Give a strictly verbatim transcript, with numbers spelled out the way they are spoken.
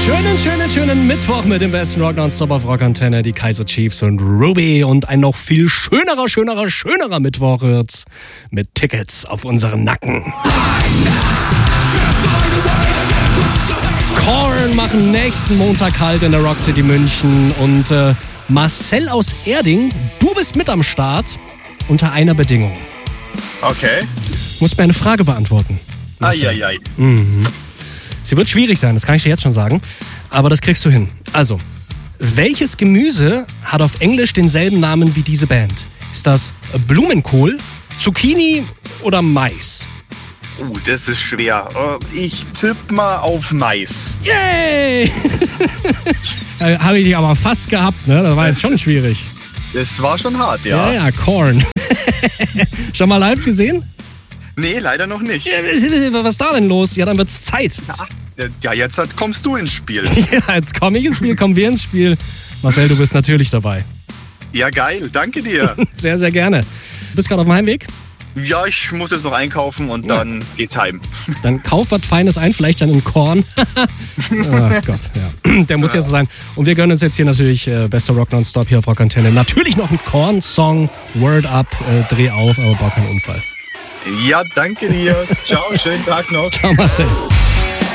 Schönen, schönen, schönen Mittwoch mit dem besten Rock Nonstop auf Rock Antenne, die Kaiser Chiefs und Ruby. Und ein noch viel schönerer, schönerer, schönerer Mittwoch wird's mit Tickets auf unseren Nacken. Korn machen nächsten Montag halt in der Rock City München. Und äh, Marcel aus Erding, du bist mit am Start unter einer Bedingung. Okay. Du musst mir eine Frage beantworten. Eieiei. Mhm. Sie wird schwierig sein, das kann ich dir jetzt schon sagen. Aber das kriegst du hin. Also, welches Gemüse hat auf Englisch denselben Namen wie diese Band? Ist das Blumenkohl, Zucchini oder Mais? Uh, das ist schwer. Ich tippe mal auf Mais. Yay! Habe ich dich aber fast gehabt, ne? Das war jetzt schon schwierig. Das war schon hart, ja. Ja, ja, Korn. Schon mal live gesehen? Nee, leider noch nicht. Ja, was ist da denn los? Ja, dann wird's Zeit. Ja, ja jetzt kommst du ins Spiel. Ja, jetzt komme ich ins Spiel, kommen wir ins Spiel. Marcel, du bist natürlich dabei. Ja, geil. Danke dir. Sehr, sehr gerne. Du bist gerade auf dem Heimweg? Ja, ich muss jetzt noch einkaufen und ja. Dann geht's heim. Dann kauf was Feines ein, vielleicht dann in Korn. Oh Gott, ja. Der muss ja so sein. Und wir gönnen uns jetzt hier natürlich äh, bester Rock Nonstop hier auf Rock Antenne. Natürlich noch ein Korn-Song, Word Up, äh, Dreh auf, aber bau keinen Unfall. Ja, danke dir. Ciao, schönen Tag noch. Ciao, Marcel.